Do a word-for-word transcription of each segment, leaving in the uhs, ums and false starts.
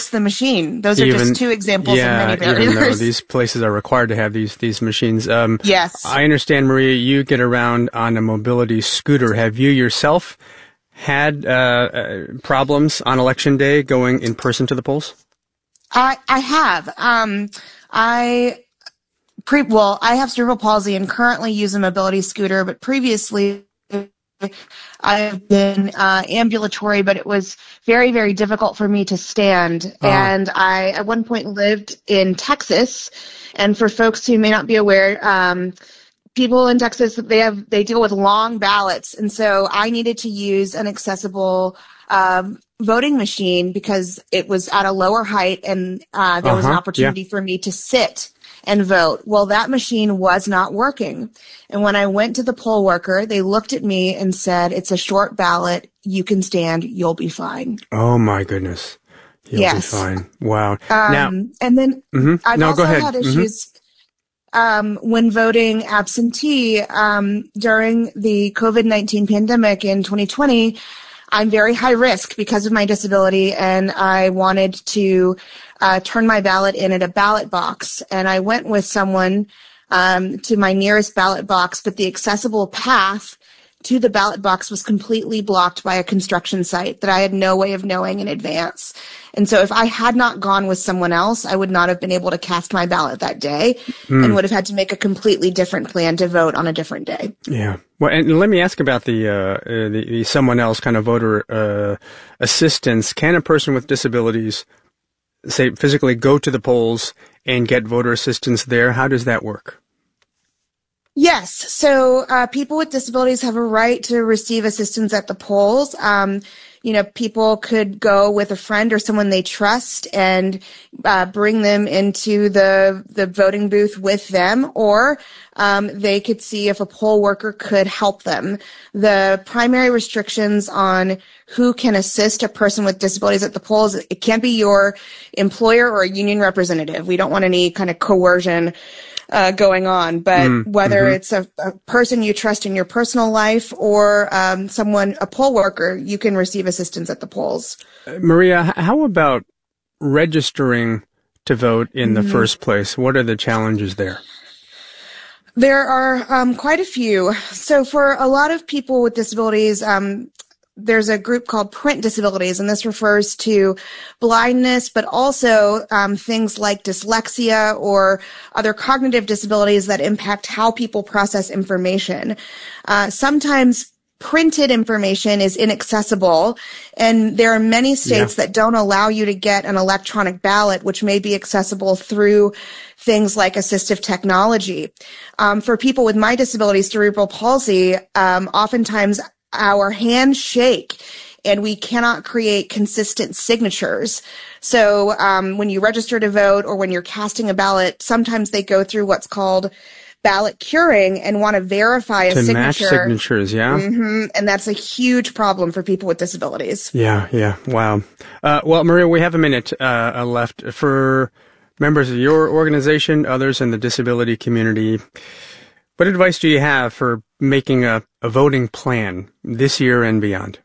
just the machine. Those even, are just two examples yeah, of many barriers. Even though these places are required to have these these machines. Um, yes. I understand, Maria, you get around on a mobility scooter. Have you yourself had uh, uh, problems on election day going in person to the polls? I I have. Um, I pre well, I have cerebral palsy and currently use a mobility scooter, but previously I've been uh, ambulatory, but it was very, very difficult for me to stand. Oh. And I, at one point, lived in Texas. And for folks who may not be aware, um, people in Texas, they have they deal with long ballots, and so I needed to use an accessible um, voting machine because it was at a lower height, and uh, there uh-huh. was an opportunity yeah. for me to sit and vote. Well, that machine was not working. And when I went to the poll worker, they looked at me and said, it's a short ballot. You can stand. You'll be fine. Oh, my goodness. You'll yes. be fine. Wow. Um, now, and then mm-hmm. I've no, also go ahead. had Mm-hmm. issues um, when voting absentee um, during the COVID nineteen pandemic in twenty twenty. I'm very high risk because of my disability, and I wanted to uh, turn my ballot in at a ballot box. And I went with someone um, to my nearest ballot box, but the accessible path to the ballot box was completely blocked by a construction site that I had no way of knowing in advance. And so if I had not gone with someone else, I would not have been able to cast my ballot that day mm. and would have had to make a completely different plan to vote on a different day. Yeah. Well, and let me ask about the, uh, uh the, the someone else kind of voter, uh, assistance. Can a person with disabilities, say, physically go to the polls and get voter assistance there? How does that work? Yes. So uh, people with disabilities have a right to receive assistance at the polls. Um, you know, people could go with a friend or someone they trust and uh, bring them into the the voting booth with them, or um, they could see if a poll worker could help them. The primary restrictions on who can assist a person with disabilities at the polls, it can't be your employer or a union representative. We don't want any kind of coercion Uh, going on, but mm, whether mm-hmm. it's a, a person you trust in your personal life or um, someone, a poll worker, you can receive assistance at the polls. Uh, Maria, how about registering to vote in mm-hmm. the first place? What are the challenges there? There are um, quite a few. So for a lot of people with disabilities, um, there's a group called print disabilities, and this refers to blindness, but also um, things like dyslexia or other cognitive disabilities that impact how people process information. Uh, sometimes printed information is inaccessible, and there are many states yeah. that don't allow you to get an electronic ballot, which may be accessible through things like assistive technology. Um, for people with my disability, cerebral palsy, um, oftentimes our hands shake and we cannot create consistent signatures. So um, when you register to vote or when you're casting a ballot, sometimes they go through what's called ballot curing and want to verify a to signature. match signatures, yeah? Mm-hmm. And that's a huge problem for people with disabilities. Yeah, yeah, wow. Uh, well, Maria, we have a minute uh, left. For members of your organization, others in the disability community, what advice do you have for making a, a voting plan this year and beyond?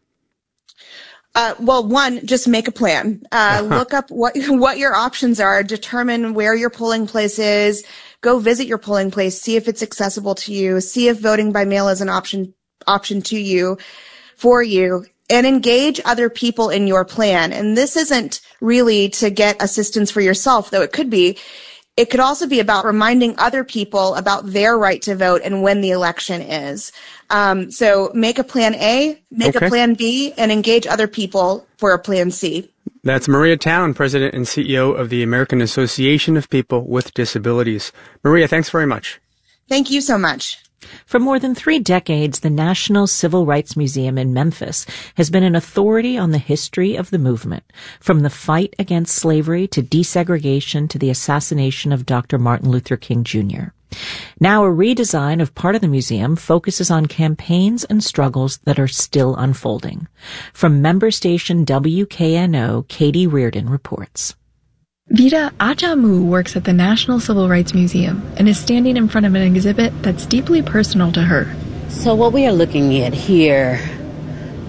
Uh, well, one, just make a plan. Uh, look up what what your options are. Determine where your polling place is. Go visit your polling place. See if it's accessible to you. See if voting by mail is an option option to you, for you. And engage other people in your plan. And this isn't really to get assistance for yourself, though it could be. It could also be about reminding other people about their right to vote and when the election is. Um, so make a plan A, make okay. a plan B, and engage other people for a plan C. That's Maria Town, President and C E O of the American Association of People with Disabilities. Maria, thanks very much. Thank you so much. For more than three decades, the National Civil Rights Museum in Memphis has been an authority on the history of the movement, from the fight against slavery to desegregation to the assassination of Doctor Martin Luther King Junior Now, a redesign of part of the museum focuses on campaigns and struggles that are still unfolding. From member station W K N O, Katie Reardon reports. Vida Ajamu works at the National Civil Rights Museum and is standing in front of an exhibit that's deeply personal to her. So what we are looking at here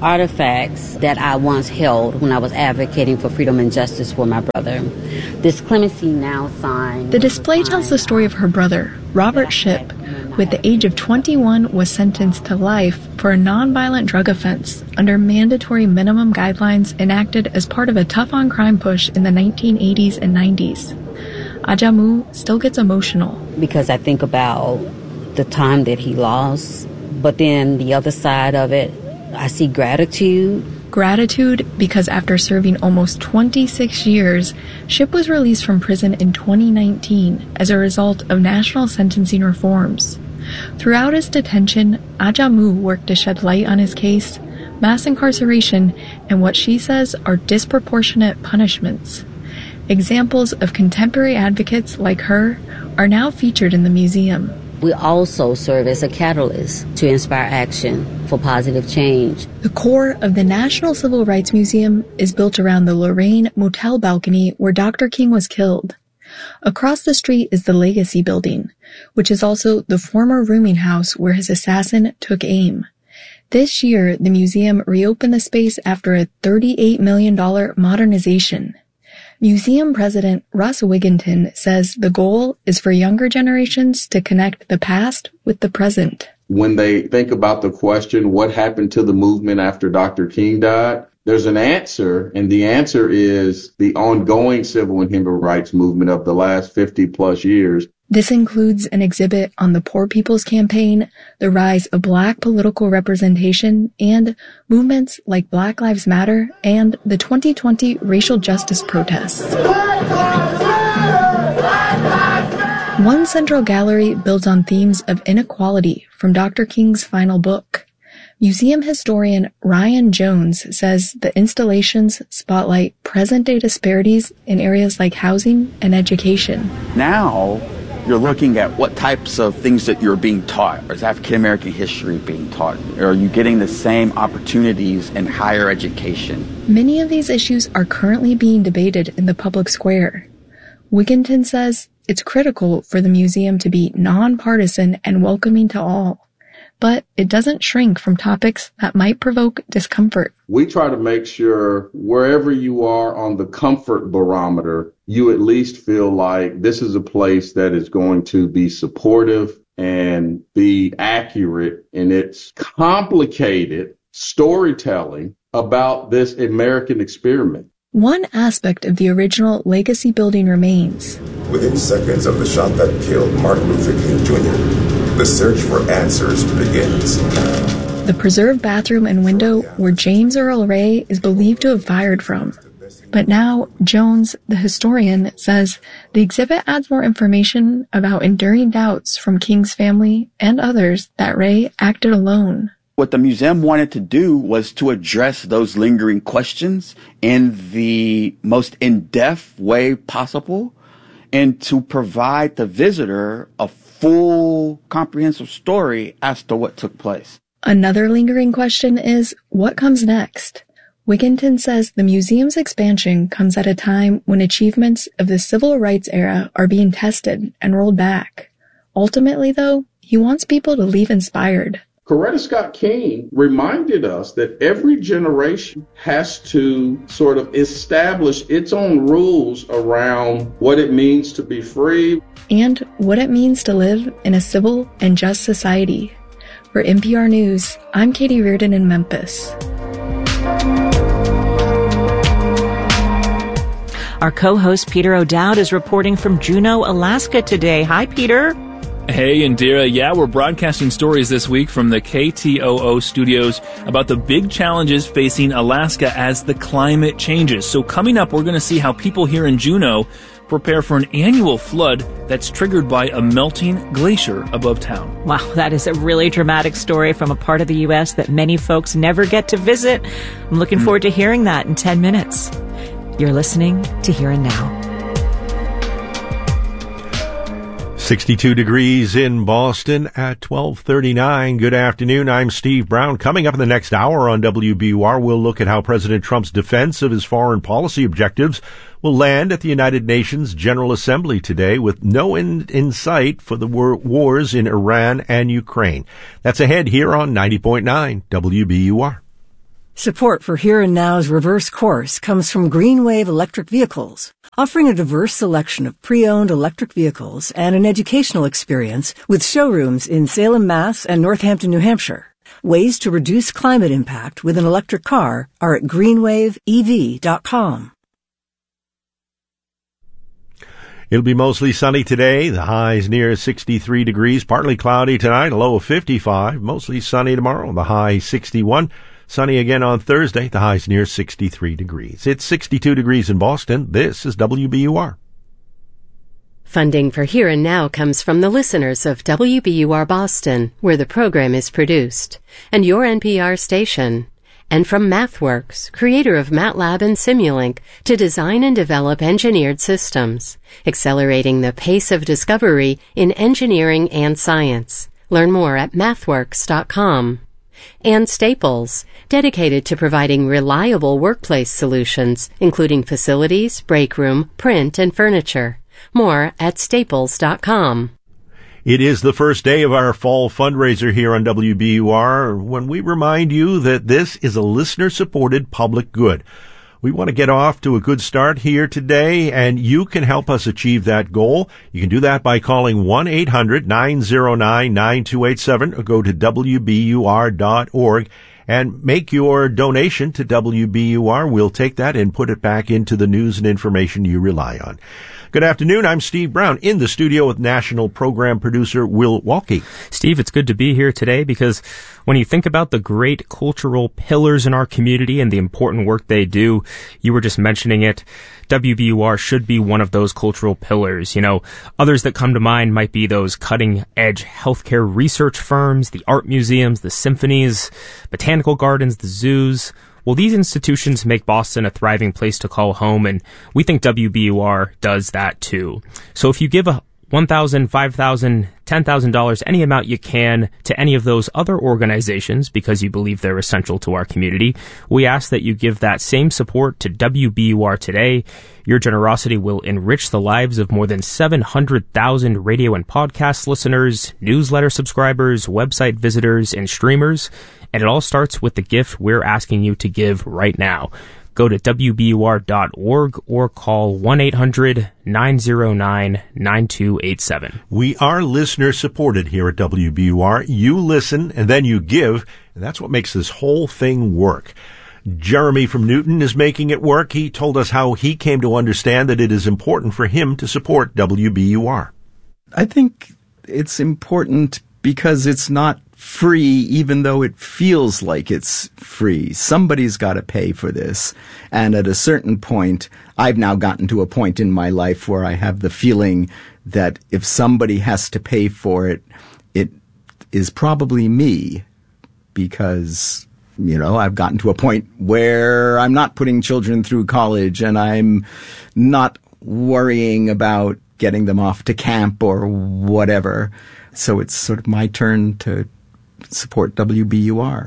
artifacts that I once held when I was advocating for freedom and justice for my brother. This Clemency Now sign. The display tells the story of her brother, Robert Shipp, who at the age of twenty-one was sentenced to life for a nonviolent drug offense under mandatory minimum guidelines enacted as part of a tough-on-crime push in the nineteen eighties and nineties. Ajamu still gets emotional. Because I think about the time that he lost, but then the other side of it, I see gratitude. Gratitude because after serving almost twenty-six years, Shipp was released from prison in twenty nineteen as a result of national sentencing reforms. Throughout his detention, Ajamu worked to shed light on his case, mass incarceration, and what she says are disproportionate punishments. Examples of contemporary advocates like her are now featured in the museum. We also serve as a catalyst to inspire action for positive change. The core of the National Civil Rights Museum is built around the Lorraine Motel balcony where Doctor King was killed. Across the street is the Legacy Building, which is also the former rooming house where his assassin took aim. This year, the museum reopened the space after a thirty-eight million dollars modernization. Museum President Russ Wigginton says the goal is for younger generations to connect the past with the present. When they think about the question, what happened to the movement after Doctor King died, there's an answer, and the answer is the ongoing civil and human rights movement of the last fifty plus years. This includes an exhibit on the Poor People's Campaign, the rise of Black political representation, and movements like Black Lives Matter and the twenty twenty racial justice protests. One central gallery builds on themes of inequality from Doctor King's final book. Museum historian Ryan Jones says the installations spotlight present-day disparities in areas like housing and education. Now, you're looking at what types of things that you're being taught. Is African American history being taught? Are you getting the same opportunities in higher education? Many of these issues are currently being debated in the public square. Wigginton says it's critical for the museum to be nonpartisan and welcoming to all. But it doesn't shrink from topics that might provoke discomfort. We try to make sure wherever you are on the comfort barometer, you at least feel like this is a place that is going to be supportive and be accurate in its complicated storytelling about this American experiment. One aspect of the original Legacy Building remains. Within seconds of the shot that killed Martin Luther King Junior, the search for answers begins. The preserved bathroom and window where James Earl Ray is believed to have fired from. But now, Jones, the historian, says the exhibit adds more information about enduring doubts from King's family and others that Ray acted alone. What the museum wanted to do was to address those lingering questions in the most in-depth way possible and to provide the visitor a full, comprehensive story as to what took place. Another lingering question is, what comes next? Wigginton says the museum's expansion comes at a time when achievements of the civil rights era are being tested and rolled back. Ultimately, though, he wants people to leave inspired. Coretta Scott King reminded us that every generation has to sort of establish its own rules around what it means to be free. And what it means to live in a civil and just society. For N P R News, I'm Katie Reardon in Memphis. Our co-host Peter O'Dowd is reporting from Juneau, Alaska today. Hi, Peter. Hey, Indira. Yeah, we're broadcasting stories this week from the K T O O studios about the big challenges facing Alaska as the climate changes. So coming up, we're going to see how people here in Juneau prepare for an annual flood that's triggered by a melting glacier above town. Wow, that is a really dramatic story from a part of the U S that many folks never get to visit. I'm looking forward to hearing that in ten minutes. You're listening to Here and Now. sixty-two degrees in Boston at twelve thirty-nine. Good afternoon. I'm Steve Brown. Coming up in the next hour on W B U R, we'll look at how President Trump's defense of his foreign policy objectives will land at the United Nations General Assembly today with no end in sight for the war- wars in Iran and Ukraine. That's ahead here on ninety point nine W B U R. Support for Here and Now's Reverse Course comes from Greenwave Electric Vehicles, offering a diverse selection of pre-owned electric vehicles and an educational experience with showrooms in Salem, Mass. And Northampton, New Hampshire. Ways to reduce climate impact with an electric car are at greenwave e v dot com. It'll be mostly sunny today. The high's near sixty-three degrees. Partly cloudy tonight, a low of fifty-five. Mostly sunny tomorrow, the high sixty-one. Sunny again on Thursday, the high's near sixty-three degrees. It's sixty-two degrees in Boston. This is W B U R. Funding for Here and Now comes from the listeners of W B U R Boston, where the program is produced, and your N P R station. And from MathWorks, creator of MATLAB and Simulink, to design and develop engineered systems, accelerating the pace of discovery in engineering and science. Learn more at mathworks dot com. And Staples, dedicated to providing reliable workplace solutions, including facilities, break room, print, and furniture. More at staples dot com. It is the first day of our fall fundraiser here on W B U R, when we remind you that this is a listener-supported public good. We want to get off to a good start here today, and you can help us achieve that goal. You can do that by calling one eight hundred nine oh nine nine two eight seven or go to w b u r dot org and make your donation to W B U R. We'll take that and put it back into the news and information you rely on. Good afternoon. I'm Steve Brown in the studio with national program producer Will Walke. Steve, it's good to be here today because when you think about the great cultural pillars in our community and the important work they do, you were just mentioning it, W B U R should be one of those cultural pillars. You know, others that come to mind might be those cutting-edge healthcare research firms, the art museums, the symphonies, botanical gardens, the zoos. Well, these institutions make Boston a thriving place to call home, and we think W B U R does that too. So if you give a one thousand dollars, five thousand dollars, ten thousand dollars, any amount you can to any of those other organizations because you believe they're essential to our community, we ask that you give that same support to W B U R today. Your generosity will enrich the lives of more than seven hundred thousand radio and podcast listeners, newsletter subscribers, website visitors, and streamers. And it all starts with the gift we're asking you to give right now. Go to w b u r dot org or call one eight hundred nine oh nine nine two eight seven. We are listener supported here at W B U R. You listen and then you give, and that's what makes this whole thing work. Jeremy from Newton is making it work. He told us how he came to understand that it is important for him to support W B U R. I think it's important because it's not free, even though it feels like it's free. Somebody's got to pay for this. And at a certain point, I've now gotten to a point in my life where I have the feeling that if somebody has to pay for it, it is probably me, because, you know, I've gotten to a point where I'm not putting children through college and I'm not worrying about getting them off to camp or whatever. So it's sort of my turn to support W B U R.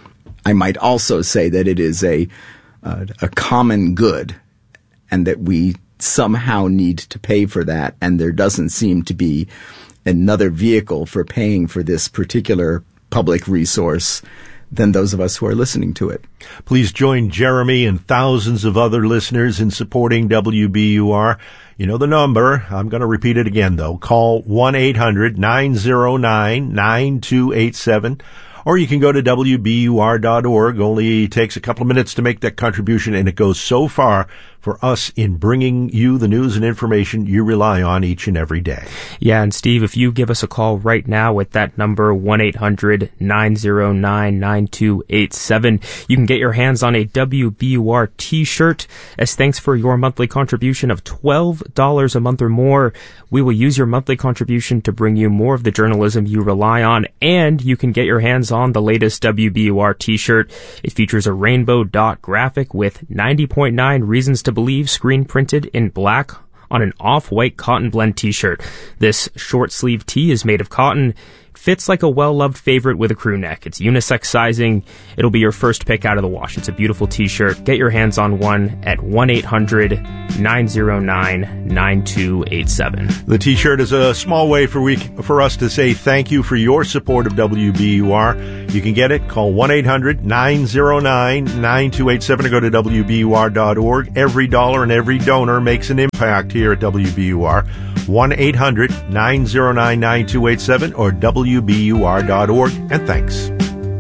I might also say that it is a uh, a common good, and that we somehow need to pay for that, and there doesn't seem to be another vehicle for paying for this particular public resource than those of us who are listening to it. Please join Jeremy and thousands of other listeners in supporting W B U R. You know the number. I'm going to repeat it again, though. Call one eight hundred nine oh nine nine two eight seven, or you can go to w b u r dot org. Only takes a couple of minutes to make that contribution, and it goes so far for us in bringing you the news and information you rely on each and every day. Yeah, and Steve, if you give us a call right now at that number, one eight hundred nine oh nine nine two eight seven, you can get your hands on a W B U R t-shirt. As thanks for your monthly contribution of twelve dollars a month or more, we will use your monthly contribution to bring you more of the journalism you rely on, and you can get your hands on the latest W B U R t-shirt. It features a rainbow dot graphic with ninety point nine reasons to believe screen printed in black on an off-white cotton blend t-shirt. This short sleeve tee is made of cotton, fits like a well-loved favorite with a crew neck. It's unisex sizing. It'll be your first pick out of the wash. It's a beautiful t-shirt. Get your hands on one at one eight hundred nine oh nine nine two eight seven. The t-shirt is a small way for we for us to say thank you for your support of W B U R. You can get it. Call one eight hundred nine oh nine nine two eight seven or go to W B U R dot org. Every dollar and every donor makes an impact here at W B U R. one eight hundred nine oh nine nine two eight seven or W B U R dot org. And thanks.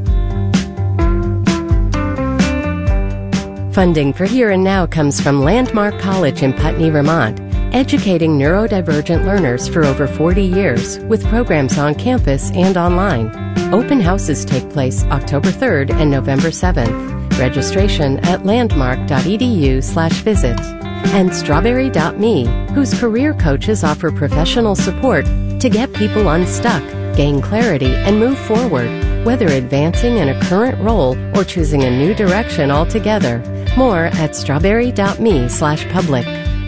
Funding for Here and Now comes from Landmark College in Putney, Vermont, educating neurodivergent learners for over forty years with programs on campus and online. Open houses take place October third and November seventh. Registration at landmark.edu slash visit. And Strawberry dot me, whose career coaches offer professional support to get people unstuck, gain clarity, and move forward, whether advancing in a current role or choosing a new direction altogether. More at strawberry.me slash public.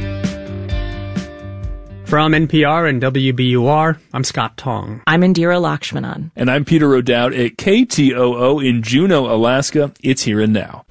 From N P R and W B U R, I'm Scott Tong. I'm Indira Lakshmanan. And I'm Peter O'Dowd at K T O O in Juneau, Alaska. It's Here and Now.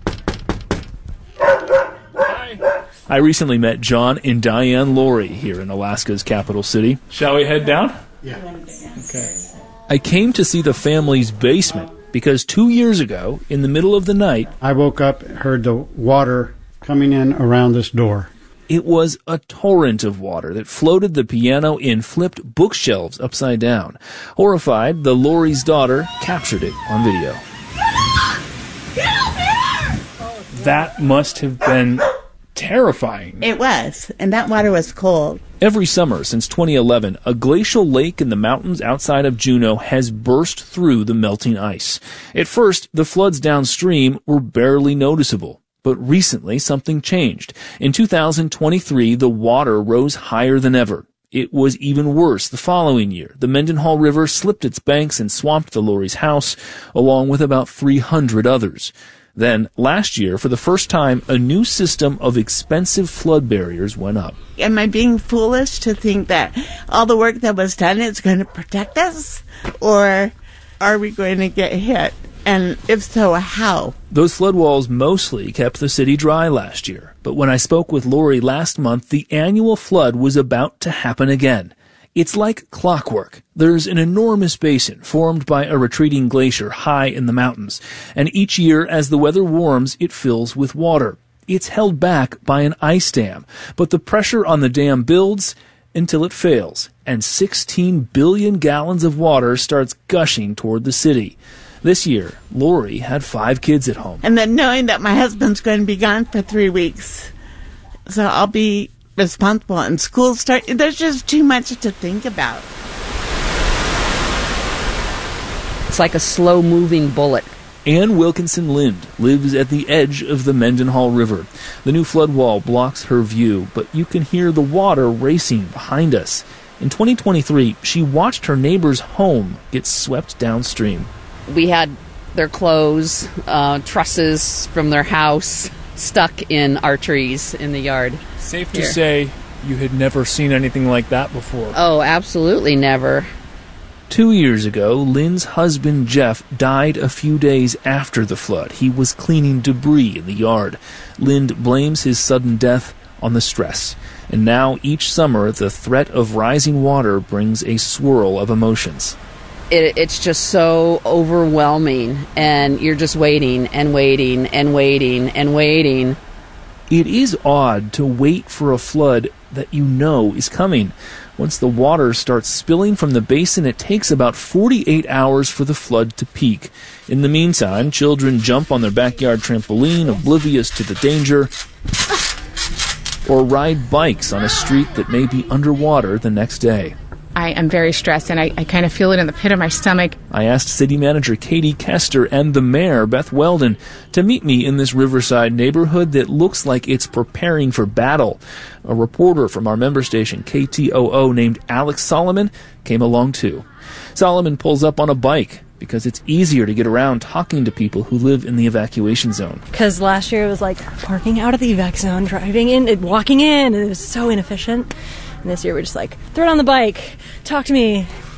Hi. I recently met John and Diane Laurie here in Alaska's capital city. Shall we head down? Yeah. Okay. I came to see the family's basement because two years ago, in the middle of the night, I woke up, heard the water coming in around this door. It was a torrent of water that floated the piano and flipped bookshelves upside down. Horrified, the Laurie's daughter captured it on video. Get up here! That must have been terrifying. It was, and that water was cold. Every summer since twenty eleven, a glacial lake in the mountains outside of Juneau has burst through the melting ice. At first, the floods downstream were barely noticeable. But recently, something changed. In two thousand twenty-three, the water rose higher than ever. It was even worse the following year. The Mendenhall River slipped its banks and swamped the Laurie's house, along with about three hundred others. Then, last year, for the first time, a new system of expensive flood barriers went up. Am I being foolish to think that all the work that was done is going to protect us? Or are we going to get hit? And if so, how? Those flood walls mostly kept the city dry last year. But when I spoke with Laurie last month, the annual flood was about to happen again. It's like clockwork. There's an enormous basin formed by a retreating glacier high in the mountains. And each year, as the weather warms, it fills with water. It's held back by an ice dam. But the pressure on the dam builds until it fails. And sixteen billion gallons of water starts gushing toward the city. This year, Laurie had five kids at home. And then knowing that my husband's going to be gone for three weeks, so I'll be responsible and school start. There's just too much to think about. It's like a slow-moving bullet. Ann Wilkinson Lind lives at the edge of the Mendenhall River. The new flood wall blocks her view, but you can hear the water racing behind us. In twenty twenty-three, she watched her neighbor's home get swept downstream. We had their clothes, uh, trusses from their house stuck in our trees in the yard. Safe here. To say you had never seen anything like that before. Oh, absolutely never. Two years ago, Lynn's husband Jeff died a few days after the flood. He was cleaning debris in the yard. Lynn blames his sudden death on the stress. And now, each summer, the threat of rising water brings a swirl of emotions. It, it's just so overwhelming, and you're just waiting and waiting and waiting and waiting. It is odd to wait for a flood that you know is coming. Once the water starts spilling from the basin, it takes about forty-eight hours for the flood to peak. In the meantime, children jump on their backyard trampoline, oblivious to the danger, or ride bikes on a street that may be underwater the next day. I am very stressed, and I, I kind of feel it in the pit of my stomach. I asked City Manager Katie Kester and the Mayor, Beth Weldon, to meet me in this riverside neighborhood that looks like it's preparing for battle. A reporter from our member station, K T O O, named Alex Solomon, came along too. Solomon pulls up on a bike because it's easier to get around talking to people who live in the evacuation zone. Because last year it was like parking out of the evac zone, driving in, walking in, and it was so inefficient. And this year we're just like, throw it on the bike, talk to me,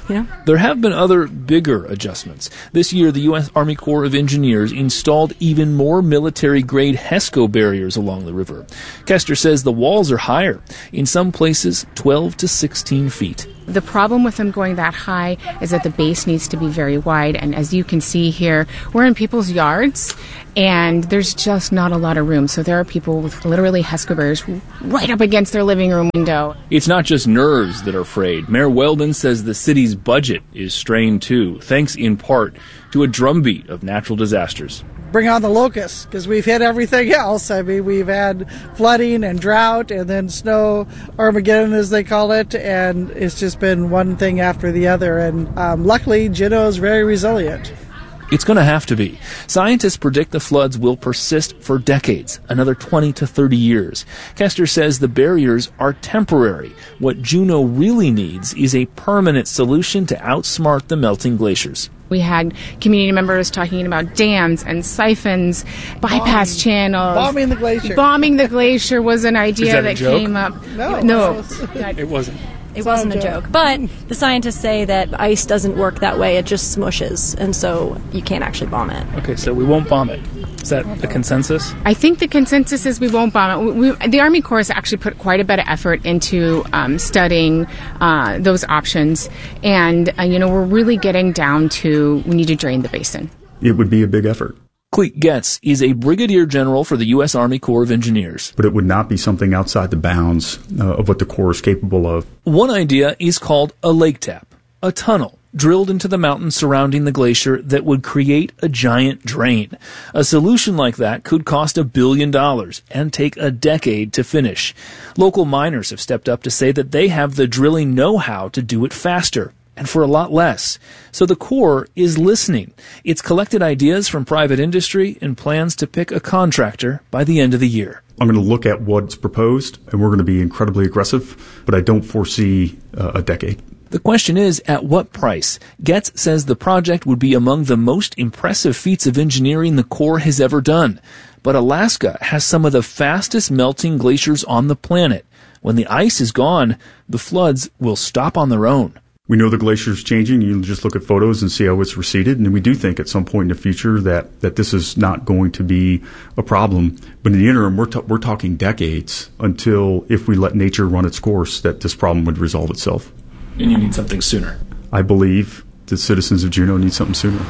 you know? There have been other bigger adjustments. This year, the U S Army Corps of Engineers installed even more military-grade HESCO barriers along the river. Kester says the walls are higher, in some places twelve to sixteen feet. The problem with them going that high is that the base needs to be very wide, and as you can see here, we're in people's yards, and there's just not a lot of room. So there are people with literally HESCO barriers right up against their living room window. It's not just nerves that are frayed. Mayor Weldon says the city's budget is strained too, thanks in part to a drumbeat of natural disasters. Bring on the locusts, because we've hit everything else. I mean, we've had flooding and drought and then snow Armageddon, as they call it, and it's just been one thing after the other. And um, luckily, Juneau is very resilient. It's going to have to be. Scientists predict the floods will persist for decades, another twenty to thirty years. Kester says the barriers are temporary. What Juneau really needs is a permanent solution to outsmart the melting glaciers. We had community members talking about dams and siphons, bypass Bombing. channels. Bombing the glacier. Bombing the glacier was an idea that, that came up. No. No. It wasn't. It wasn't a joke. But the scientists say that ice doesn't work that way. It just smushes, and so you can't actually bomb it. Okay, so we won't bomb it. Is that the consensus? I think the consensus is we won't bomb it. We, we, the Army Corps has actually put quite a bit of effort into um, studying uh, those options. And, uh, you know, we're really getting down to we need to drain the basin. It would be a big effort. Clete Getz is a brigadier general for the U S Army Corps of Engineers. But it would not be something outside the bounds uh, of what the Corps is capable of. One idea is called a lake tap, a tunnel drilled into the mountains surrounding the glacier that would create a giant drain. A solution like that could cost a billion dollars and take a decade to finish. Local miners have stepped up to say that they have the drilling know-how to do it faster and for a lot less. So the Corps is listening. It's collected ideas from private industry and plans to pick a contractor by the end of the year. I'm going to look at what's proposed, and we're going to be incredibly aggressive, but I don't foresee uh, a decade. The question is, at what price? Getz says the project would be among the most impressive feats of engineering the Corps has ever done. But Alaska has some of the fastest melting glaciers on the planet. When the ice is gone, the floods will stop on their own. We know the glacier is changing. You just look at photos and see how it's receded. And we do think at some point in the future that, that this is not going to be a problem. But in the interim, we're, t- we're talking decades until, if we let nature run its course, that this problem would resolve itself. And you need something sooner. I believe the citizens of Juneau need something sooner.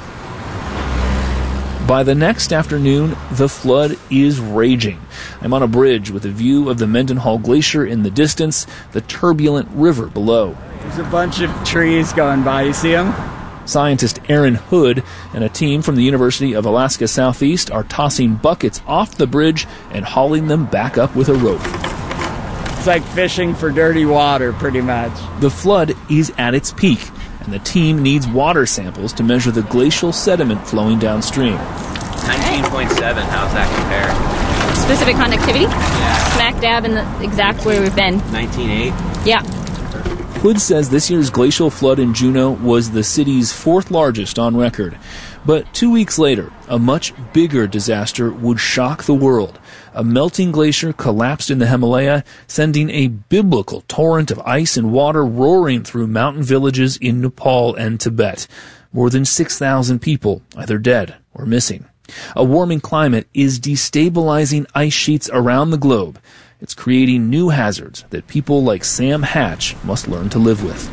By the next afternoon, the flood is raging. I'm on a bridge with a view of the Mendenhall Glacier in the distance, the turbulent river below. There's a bunch of trees going by. You see them? Scientist Aaron Hood and a team from the University of Alaska Southeast are tossing buckets off the bridge and hauling them back up with a rope. It's like fishing for dirty water, pretty much. The flood is at its peak, and the team needs water samples to measure the glacial sediment flowing downstream. nineteen point seven, how's that compare? Specific conductivity? Yeah. Smack dab in the exact where we've been. nineteen point eight? Yeah. Hood says this year's glacial flood in Juneau was the city's fourth largest on record. But two weeks later, a much bigger disaster would shock the world. A melting glacier collapsed in the Himalaya, sending a biblical torrent of ice and water roaring through mountain villages in Nepal and Tibet. More than six thousand people either dead or missing. A warming climate is destabilizing ice sheets around the globe. It's creating new hazards that people like Sam Hatch must learn to live with.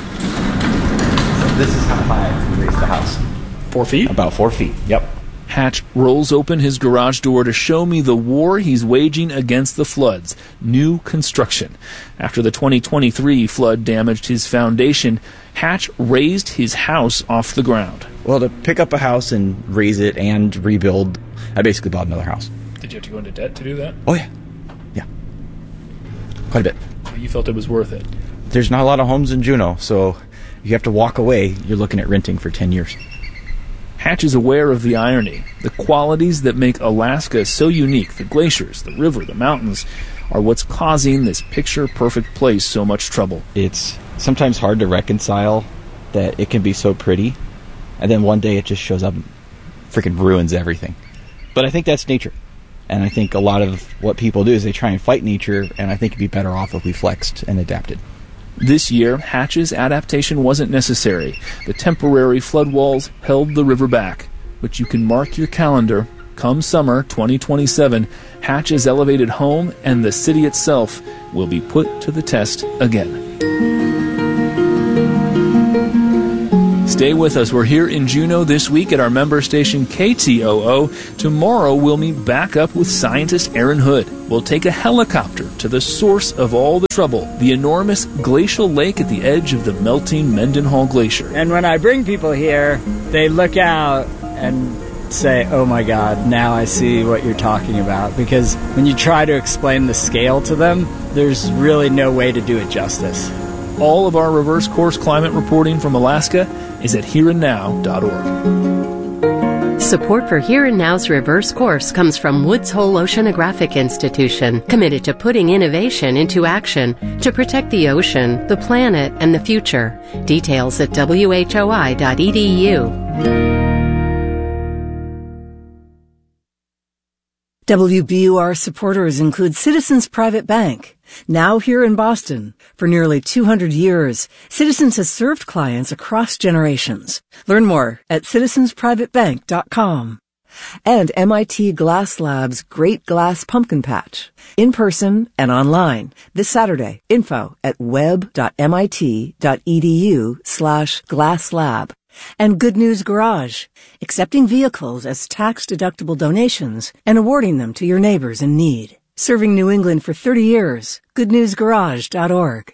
This is how high we raised the house. Four feet? About four feet, yep. Hatch rolls open his garage door to show me the war he's waging against the floods, new construction. After the twenty twenty-three flood damaged his foundation, Hatch raised his house off the ground. Well, to pick up a house and raise it and rebuild, I basically bought another house. Did you have to go into debt to do that? Oh, yeah. Yeah. Quite a bit. You felt it was worth it? There's not a lot of homes in Juneau, so you have to walk away. You're looking at renting for ten years. Hatch is aware of the irony. The qualities that make Alaska so unique, the glaciers, the river, the mountains, are what's causing this picture-perfect place so much trouble. It's sometimes hard to reconcile that it can be so pretty, and then one day it just shows up and freaking ruins everything. But I think that's nature. And I think a lot of what people do is they try and fight nature, and I think it'd be better off if we flexed and adapted. This year, Hatch's adaptation wasn't necessary. The temporary flood walls held the river back. But you can mark your calendar. Come summer twenty twenty-seven, Hatch's elevated home and the city itself will be put to the test again. Stay with us. We're here in Juneau this week at our member station K T O O. Tomorrow we'll meet back up with scientist Aaron Hood. We'll take a helicopter to the source of all the trouble, the enormous glacial lake at the edge of the melting Mendenhall Glacier. And when I bring people here, they look out and say, oh my God, now I see what you're talking about. Because when you try to explain the scale to them, there's really no way to do it justice. All of our reverse course climate reporting from Alaska is at here and now dot org. Support for Here and Now's Reverse Course comes from Woods Hole Oceanographic Institution, committed to putting innovation into action to protect the ocean, the planet, and the future. Details at W H O I dot E D U. W B U R supporters include Citizens Private Bank. Now here in Boston. For nearly two hundred years, Citizens has served clients across generations. Learn more at citizens private bank dot com. And M I T Glass Lab's Great Glass Pumpkin Patch. In person and online. This Saturday. Info at web dot mit dot e d u slash glass lab. And Good News Garage, accepting vehicles as tax-deductible donations and awarding them to your neighbors in need. Serving New England for thirty years. good news garage dot org.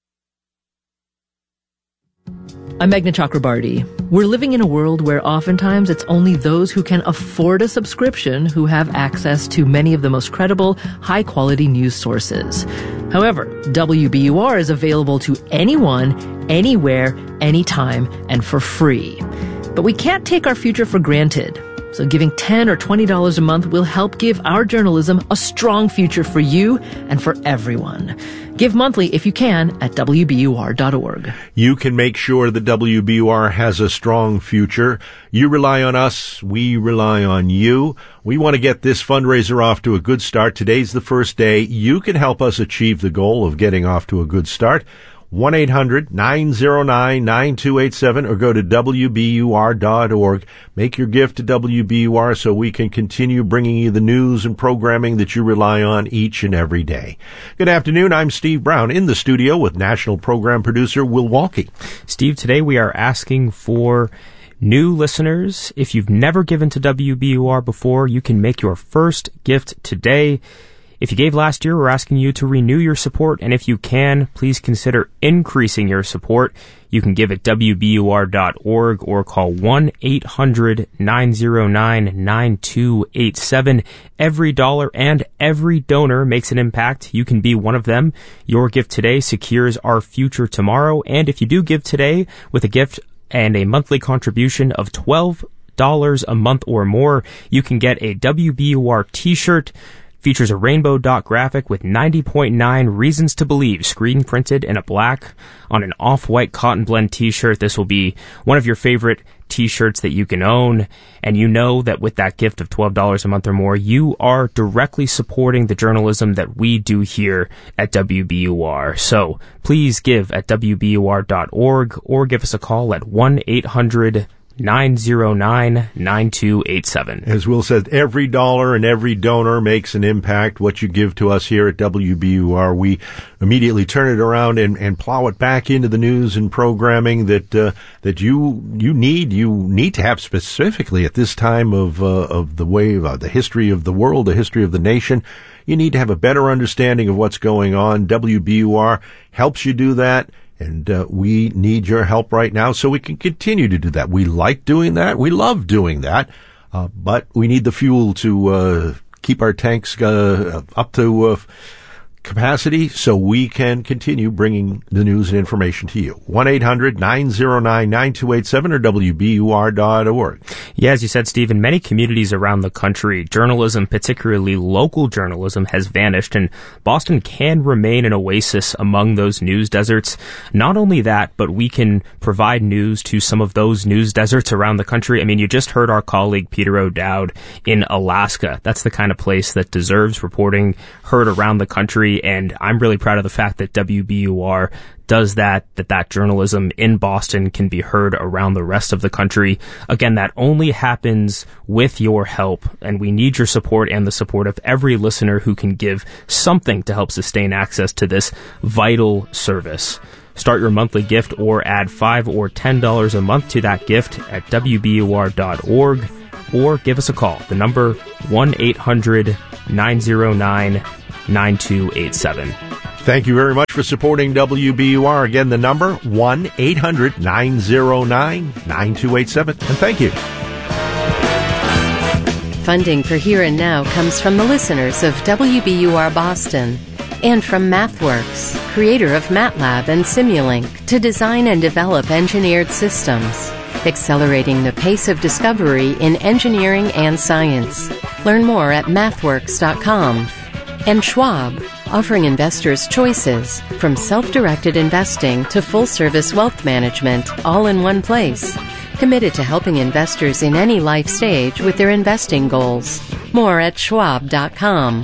I'm Meghna Chakrabarty. We're living in a world where oftentimes it's only those who can afford a subscription who have access to many of the most credible, high-quality news sources. However, W B U R is available to anyone, anywhere, anytime, and for free. But we can't take our future for granted. So giving ten dollars or twenty dollars a month will help give our journalism a strong future for you and for everyone. Give monthly if you can at W B U R dot org. You can make sure that W B U R has a strong future. You rely on us. We rely on you. We want to get this fundraiser off to a good start. Today's the first day. You can help us achieve the goal of getting off to a good start. one eight hundred nine oh nine nine two eight seven or go to W B U R dot org. Make your gift to W B U R so we can continue bringing you the news and programming that you rely on each and every day. Good afternoon. I'm Steve Brown in the studio with national program producer Will Walke. Steve, today we are asking for new listeners. If you've never given to W B U R before, you can make your first gift today. If you gave last year, we're asking you to renew your support, and if you can, please consider increasing your support. You can give at W B U R dot org or call one eight hundred nine oh nine nine two eight seven. Every dollar and every donor makes an impact. You can be one of them. Your gift today secures our future tomorrow, and if you do give today with a gift and a monthly contribution of twelve dollars a month or more, you can get a W B U R t-shirt. Features a rainbow dot graphic with ninety point nine reasons to believe screen printed in a black on an off-white cotton blend t-shirt. This will be one of your favorite t-shirts that you can own. And you know that with that gift of twelve dollars a month or more, you are directly supporting the journalism that we do here at W B U R. So please give at W B U R dot org or give us a call at one eight hundred nine oh nine nine two eight seven. As Will said, every dollar and every donor makes an impact. What you give to us here at W B U R, we immediately turn it around and, and plow it back into the news and programming that uh, that you you need you need to have specifically at this time of uh, of the wave, uh, the history of the world, the history of the nation. You need to have a better understanding of what's going on. W B U R helps you do that. And uh, we need your help right now so we can continue to do that. We like doing that. We love doing that. Uh, but we need the fuel to uh, keep our tanks uh, up to uh, capacity so we can continue bringing the news and information to you. one eight hundred nine oh nine nine two eight seven or W B U R dot org. Yeah, as you said, Steve, in many communities around the country, journalism, particularly local journalism, has vanished, and Boston can remain an oasis among those news deserts. Not only that, but we can provide news to some of those news deserts around the country. I mean, you just heard our colleague Peter O'Dowd in Alaska. That's the kind of place that deserves reporting heard around the country. history, and I'm really proud of the fact that W B U R does that, that that journalism in Boston can be heard around the rest of the country. Again, that only happens with your help, and we need your support and the support of every listener who can give something to help sustain access to this vital service. Start your monthly gift or add five dollars or ten dollars a month to that gift at W B U R dot org, or give us a call. The number one eight hundred nine oh nine nine two eight seven. Thank you very much for supporting W B U R. Again, the number one eight hundred nine oh nine nine two eight seven. And thank you. Funding for Here and Now comes from the listeners of W B U R Boston and from MathWorks, creator of MATLAB and Simulink, to design and develop engineered systems, accelerating the pace of discovery in engineering and science. Learn more at mathworks dot com. And Schwab, offering investors choices from self-directed investing to full-service wealth management, all in one place. Committed to helping investors in any life stage with their investing goals. More at schwab dot com.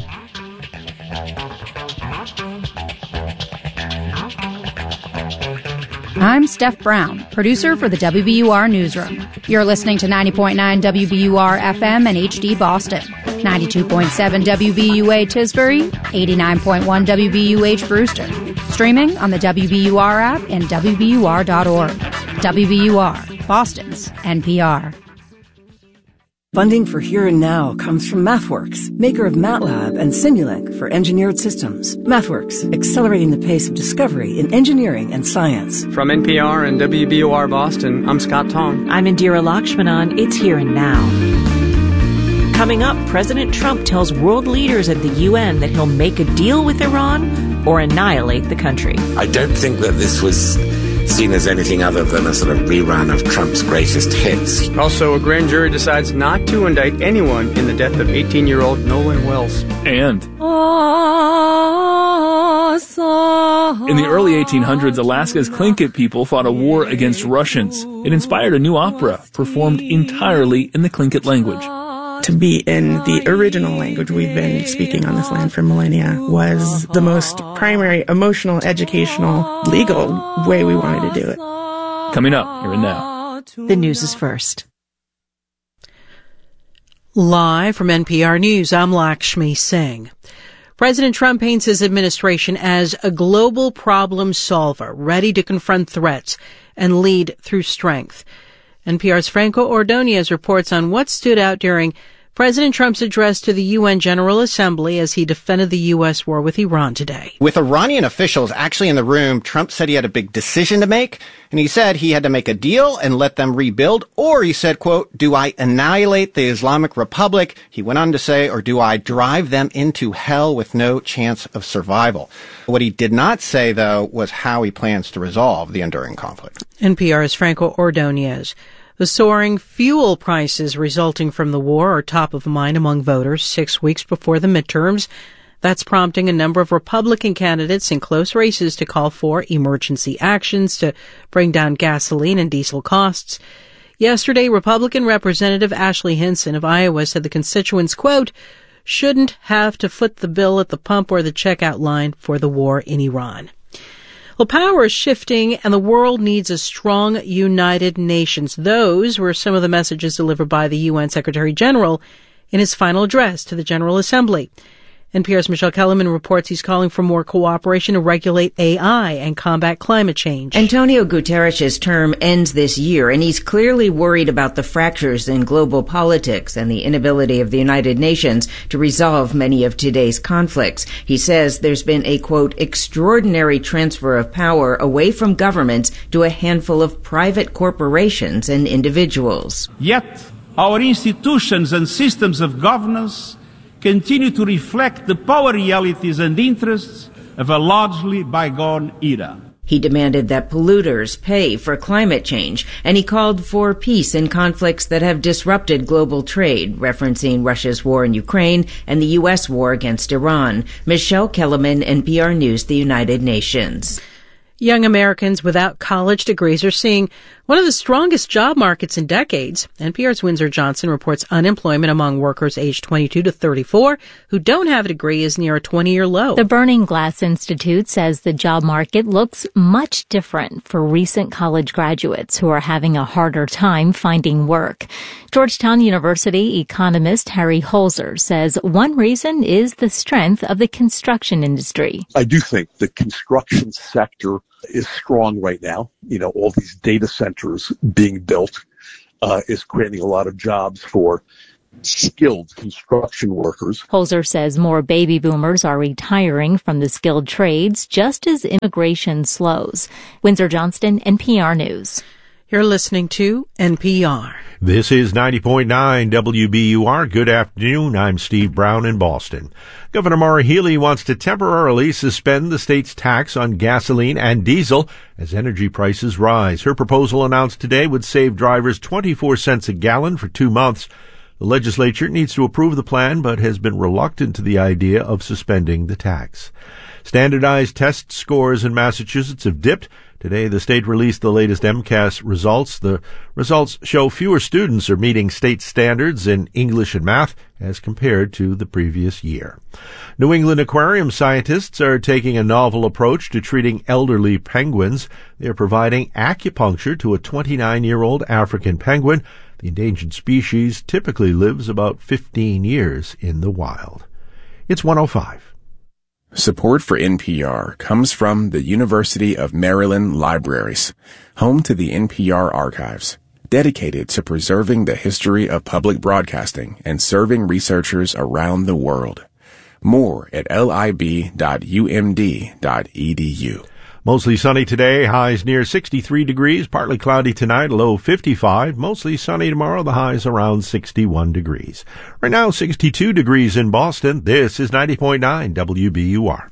I'm Steph Brown, producer for the W B U R Newsroom. You're listening to ninety point nine W B U R F M and H D Boston, ninety-two point seven W B U A Tisbury, eighty-nine point one W B U H Brewster. Streaming on the W B U R app and W B U R dot org. W B U R, Boston's N P R. Funding for Here and Now comes from MathWorks, maker of MATLAB and Simulink for engineered systems. MathWorks, accelerating the pace of discovery in engineering and science. From N P R and W B U R Boston, I'm Scott Tong. I'm Indira Lakshmanan. It's Here and Now. Coming up, President Trump tells world leaders at the U N that he'll make a deal with Iran or annihilate the country. I don't think that this was seen as anything other than a sort of rerun of Trump's greatest hits. Also, a grand jury decides not to indict anyone in the death of eighteen-year-old Nolan Wells. And in the early eighteen hundreds, Alaska's Tlingit people fought a war against Russians. It inspired a new opera performed entirely in the Tlingit language. To be in the original language we've been speaking on this land for millennia was the most primary emotional, educational, legal way we wanted to do it. Coming up here and now. The news is first. Live from N P R News, I'm Lakshmi Singh. President Trump paints his administration as a global problem solver, ready to confront threats and lead through strength. N P R's Franco Ordonez reports on what stood out during President Trump's address to the U N General Assembly as he defended the U S war with Iran today. With Iranian officials actually in the room, Trump said he had a big decision to make, and he said he had to make a deal and let them rebuild, or he said, quote, do I annihilate the Islamic Republic? He went on to say, or do I drive them into hell with no chance of survival? What he did not say, though, was how he plans to resolve the enduring conflict. N P R's Franco Ordonez. The soaring fuel prices resulting from the war are top of mind among voters six weeks before the midterms. That's prompting a number of Republican candidates in close races to call for emergency actions to bring down gasoline and diesel costs. Yesterday, Republican Representative Ashley Hinson of Iowa said the constituents, quote, shouldn't have to foot the bill at the pump or the checkout line for the war in Iran. Well, power is shifting, and the world needs a strong, united nations. Those were some of the messages delivered by the U N Secretary General in his final address to the General Assembly. N P R's Michelle Kellerman reports he's calling for more cooperation to regulate A I and combat climate change. Antonio Guterres' term ends this year, and he's clearly worried about the fractures in global politics and the inability of the United Nations to resolve many of today's conflicts. He says there's been a, quote, extraordinary transfer of power away from governments to a handful of private corporations and individuals. Yet, our institutions and systems of governance continue to reflect the power realities and interests of a largely bygone era. He demanded that polluters pay for climate change, and he called for peace in conflicts that have disrupted global trade, referencing Russia's war in Ukraine and the U S war against Iran. Michelle Kellerman, N P R News, the United Nations. Young Americans without college degrees are seeing One of the strongest job markets in decades, N P R's Windsor Johnson reports unemployment among workers aged twenty-two to thirty-four who don't have a degree is near a twenty-year low. The Burning Glass Institute says the job market looks much different for recent college graduates who are having a harder time finding work. Georgetown University economist Harry Holzer says one reason is the strength of the construction industry. I do think the construction sector is strong right now. You know, all these data centers being built uh, is creating a lot of jobs for skilled construction workers. Holzer says more baby boomers are retiring from the skilled trades just as immigration slows. Windsor Johnston, N P R News. You're listening to N P R. This is ninety point nine W B U R. Good afternoon. I'm Steve Brown in Boston. Governor Maura Healey wants to temporarily suspend the state's tax on gasoline and diesel as energy prices rise. Her proposal announced today would save drivers twenty-four cents a gallon for two months. The legislature needs to approve the plan, but has been reluctant to the idea of suspending the tax. Standardized test scores in Massachusetts have dipped. Today, the state released the latest MCAS results. The results show fewer students are meeting state standards in English and math as compared to the previous year. New England aquarium scientists are taking a novel approach to treating elderly penguins. They are providing acupuncture to a twenty-nine-year-old African penguin. The endangered species typically lives about fifteen years in the wild. It's one oh five. Support for N P R comes from the University of Maryland Libraries, home to the N P R archives, dedicated to preserving the history of public broadcasting and serving researchers around the world. More at lib dot u m d dot e d u. Mostly sunny today, highs near sixty-three degrees, partly cloudy tonight, low fifty-five, mostly sunny tomorrow, the highs around sixty-one degrees. Right now, sixty-two degrees in Boston. This is ninety point nine W B U R.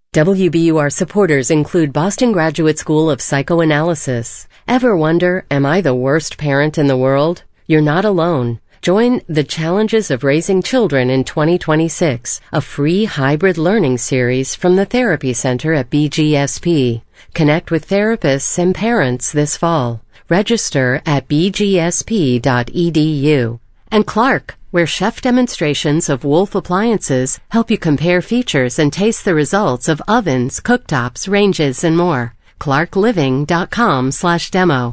W B U R supporters include Boston Graduate School of Psychoanalysis. Ever wonder, am I the worst parent in the world? You're not alone. Join The Challenges of Raising Children in twenty twenty-six, a free hybrid learning series from the Therapy Center at B G S P. Connect with therapists and parents this fall. Register at b g s p dot e d u. And Clark, where chef demonstrations of Wolf appliances help you compare features and taste the results of ovens, cooktops, ranges, and more. clark living dot com slash demo.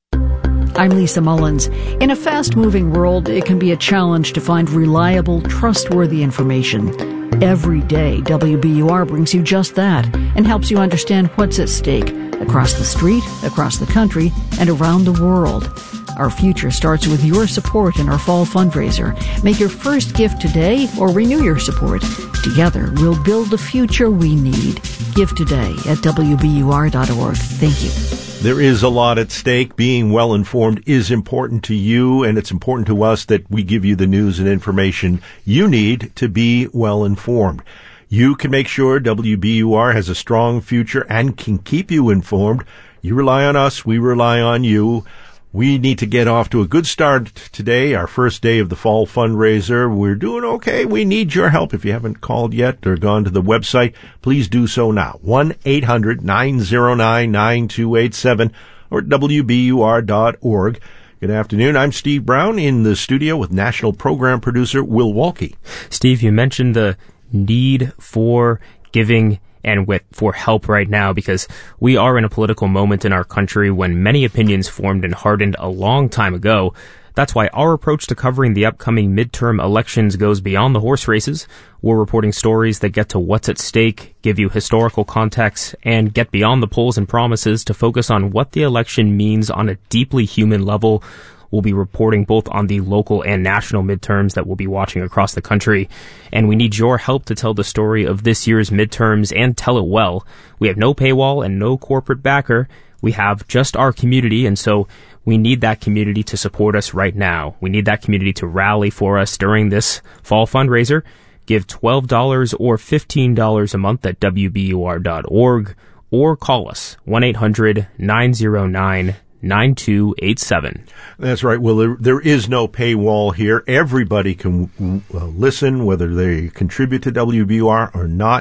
I'm Lisa Mullins. In a fast-moving world, it can be a challenge to find reliable, trustworthy information. Every day, W B U R brings you just that and helps you understand what's at stake across the street, across the country, and around the world. Our future starts with your support in our fall fundraiser. Make your first gift today or renew your support. Together, we'll build the future we need. Give today at w b u r dot org. Thank you. There is a lot at stake. Being well-informed is important to you, and it's important to us that we give you the news and information you need to be well-informed. You can make sure W B U R has a strong future and can keep you informed. You rely on us. We rely on you. We need to get off to a good start today, our first day of the fall fundraiser. We're doing okay. We need your help. If you haven't called yet or gone to the website, please do so now. one eight hundred nine oh nine nine two eight seven or w b u r dot org. Good afternoon. I'm Steve Brown in the studio with national program producer Will Walke. Steve, you mentioned the need for giving and with for help right now, because we are in a political moment in our country when many opinions formed and hardened a long time ago. That's why our approach to covering the upcoming midterm elections goes beyond the horse races. We're reporting stories that get to what's at stake, give you historical context, and get beyond the polls and promises to focus on what the election means on a deeply human level. We'll be reporting both on the local and national midterms that we'll be watching across the country. And we need your help to tell the story of this year's midterms and tell it well. We have no paywall and no corporate backer. We have just our community, and so we need that community to support us right now. We need that community to rally for us during this fall fundraiser. Give twelve dollars or fifteen dollars a month at w b u r dot org or call us one eight hundred nine oh nine nine two eight seven. That's right. Well, there, there is no paywall here. Everybody can uh, listen, whether they contribute to W B U R or not.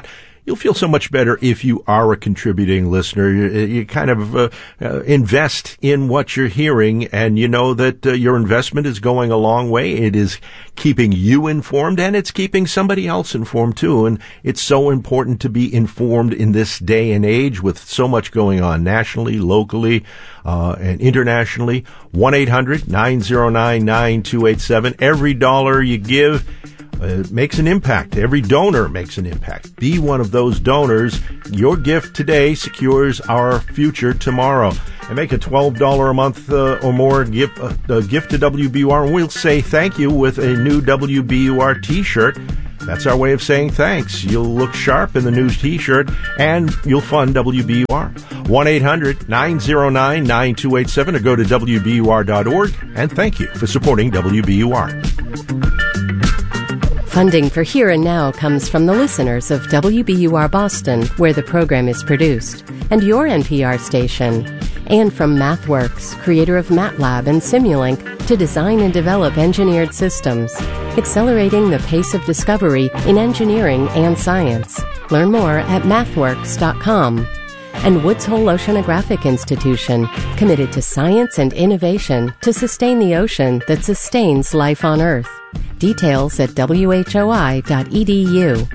you'll feel so much better if you are a contributing listener. You, you kind of uh, uh, invest in what you're hearing, and you know that uh, your investment is going a long way. It is keeping you informed, and it's keeping somebody else informed too. And it's so important to be informed in this day and age with so much going on nationally, locally, uh, and internationally. one eight hundred nine oh nine nine two eight seven. Every dollar you give uh, makes an impact. Every donor makes an impact. Be one of those donors. Your gift today secures our future tomorrow. And make a twelve dollars a month uh, or more gift, uh, uh, gift to W B U R, and we'll say thank you with a new W B U R t-shirt. That's our way of saying thanks. You'll look sharp in the new t-shirt, and you'll fund W B U R. one eight hundred nine oh nine nine two eight seven, or go to W B U R dot org, and thank you for supporting W B U R. Funding for Here and Now comes from the listeners of W B U R Boston, where the program is produced, and your N P R station, and from MathWorks, creator of MATLAB and Simulink, to design and develop engineered systems, accelerating the pace of discovery in engineering and science. Learn more at mathworks dot com. And Woods Hole Oceanographic Institution, committed to science and innovation to sustain the ocean that sustains life on Earth. Details at W H O I dot E D U.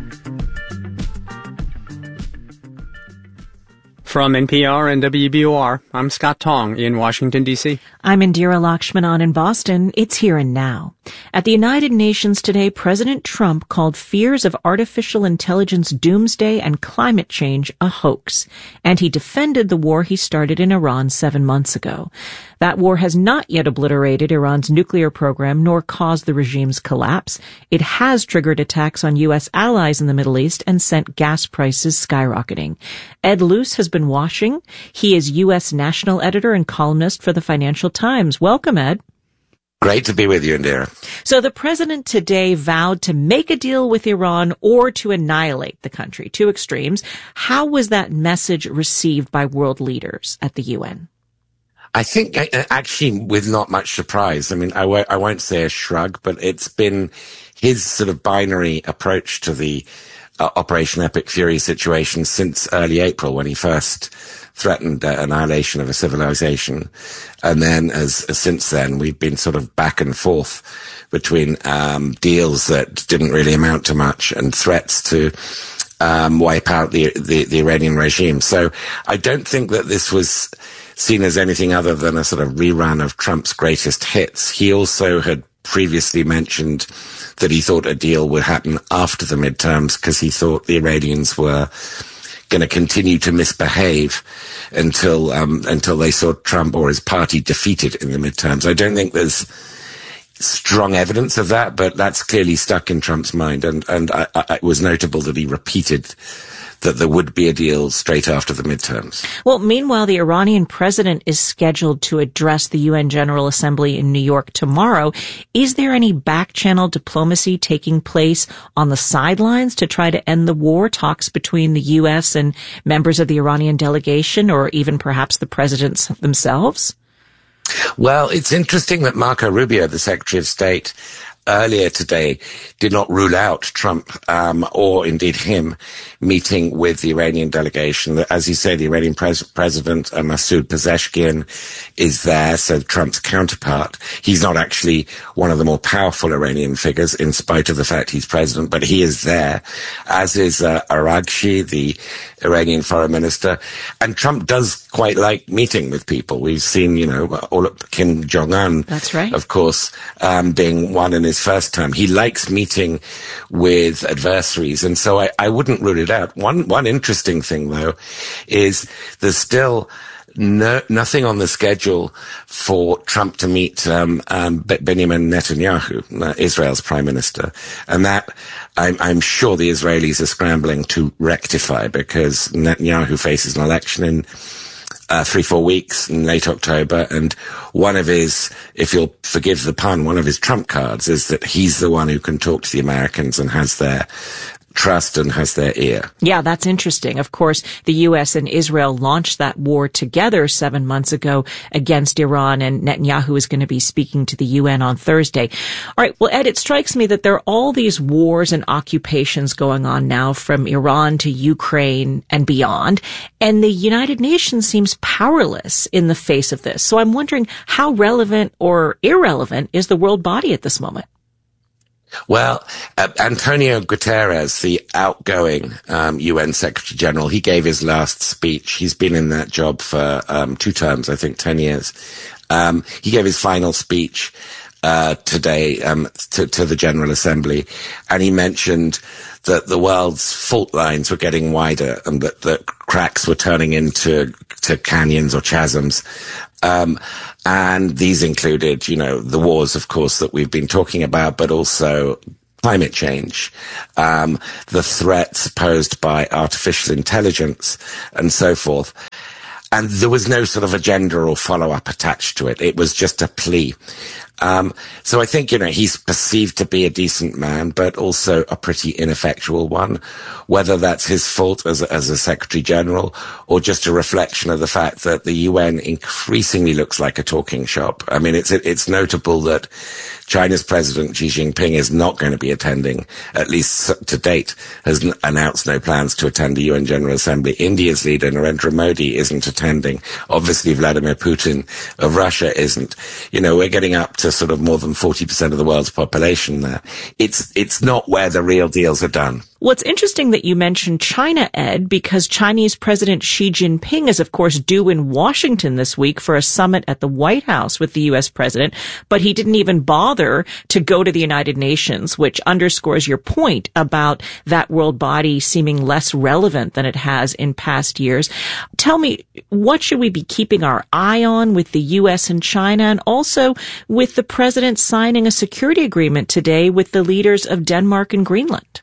From N P R and W B U R, I'm Scott Tong in Washington, D C I'm Indira Lakshmanan in Boston. It's Here and Now. At the United Nations today, President Trump called fears of artificial intelligence doomsday and climate change a hoax, and he defended the war he started in Iran seven months ago. That war has not yet obliterated Iran's nuclear program nor caused the regime's collapse. It has triggered attacks on U S allies in the Middle East and sent gas prices skyrocketing. Ed Luce has been watching. He is U S national editor and columnist for the Financial Times. Welcome, Ed. Great to be with you, Indira. So the president today vowed to make a deal with Iran or to annihilate the country, two extremes. How was that message received by world leaders at the U N? I think actually with not much surprise. I mean, I won't, I won't say a shrug, but it's been his sort of binary approach to the uh, Operation Epic Fury situation since early April, when he first threatened uh, annihilation of a civilization. And then as, as since then, we've been sort of back and forth between um, deals that didn't really amount to much and threats to um, wipe out the, the, the Iranian regime. So I don't think that this was seen as anything other than a sort of rerun of Trump's greatest hits. He also had previously mentioned that he thought a deal would happen after the midterms because he thought the Iranians were going to continue to misbehave until um, until they saw Trump or his party defeated in the midterms. I don't think there's strong evidence of that, but that's clearly stuck in Trump's mind, and and I, I, it was notable that he repeated that there would be a deal straight after the midterms. Well, meanwhile, the Iranian president is scheduled to address the U N General Assembly in New York tomorrow. Is there any back-channel diplomacy taking place on the sidelines to try to end the war, talks between the U S and members of the Iranian delegation, or even perhaps the presidents themselves? Well, it's interesting that Marco Rubio, the Secretary of State, earlier today did not rule out Trump um, or indeed him meeting with the Iranian delegation. As you say, the Iranian pres- president, uh, Masoud Pezeshkian, is there, so Trump's counterpart. He's not actually one of the more powerful Iranian figures, in spite of the fact he's president, but he is there, as is uh, Araghchi, the Iranian foreign minister. And Trump does quite like meeting with people. We've seen, you know, all of Kim Jong-un, That's right. of course, um, being one in his first term. He likes meeting with adversaries, and so I, I wouldn't rule it out. One one interesting thing, though, is there's still no, nothing on the schedule for Trump to meet um, um, Benjamin Netanyahu, uh, Israel's prime minister, and that I'm, I'm sure the Israelis are scrambling to rectify, because Netanyahu faces an election in Uh, three, four weeks in late October, and one of his, if you'll forgive the pun, one of his trump cards is that he's the one who can talk to the Americans and has their trust and has their ear. Yeah, that's interesting. Of course, the U S and Israel launched that war together seven months ago against Iran, and Netanyahu is going to be speaking to the U N on Thursday. All right. Well, Ed, it strikes me that there are all these wars and occupations going on now from Iran to Ukraine and beyond, and the United Nations seems powerless in the face of this. So I'm wondering how relevant or irrelevant is the world body at this moment? Well, uh, Antonio Guterres, the outgoing um, U N Secretary General, he gave his last speech. He's been in that job for um, two terms, I think, ten years. Um, he gave his final speech uh, today um, to, to the General Assembly, and he mentioned that the world's fault lines were getting wider and that the cracks were turning into to canyons or chasms. Um, and these included, you know, the wars, of course, that we've been talking about, but also climate change, um, the threats posed by artificial intelligence and so forth. And there was no sort of agenda or follow-up attached to it. It was just a plea. Um, so I think, you know, he's perceived to be a decent man, but also a pretty ineffectual one, whether that's his fault as a, as a Secretary General or just a reflection of the fact that the U N increasingly looks like a talking shop. I mean, it's, it's notable that China's President Xi Jinping is not going to be attending, at least to date, has n- announced no plans to attend the U N General Assembly. India's leader, Narendra Modi, isn't attending. Obviously, Vladimir Putin of Russia isn't. You know, we're getting up to sort of more than forty percent of the world's population there. It's, it's not where the real deals are done. Well, it's interesting that you mentioned China, Ed, because Chinese President Xi Jinping is, of course, due in Washington this week for a summit at the White House with the U S president, but he didn't even bother to go to the United Nations, which underscores your point about that world body seeming less relevant than it has in past years. Tell me, what should we be keeping our eye on with the U S and China, and also with the president signing a security agreement today with the leaders of Denmark and Greenland?